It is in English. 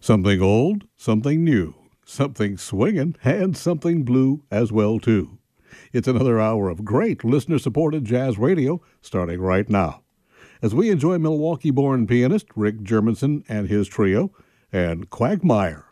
Something old, something new, something swinging, and something blue as well too. It's another hour of great listener-supported jazz radio starting right now. As we enjoy Milwaukee-born pianist Rick Germanson and his trio, and Quagmire